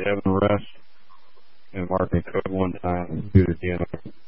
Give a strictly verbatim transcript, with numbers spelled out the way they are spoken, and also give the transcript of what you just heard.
Evan Russ and Martin Cook one time due to D N R.